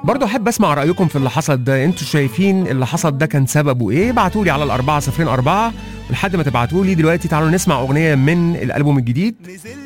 برضو احب اسمع رايكم في اللي حصل ده. انتوا شايفين اللي حصل ده كان سببه ايه؟ ابعتوا لي على 4004. ولحد ما تبعتوا لي دلوقتي تعالوا نسمع اغنيه من الالبوم الجديد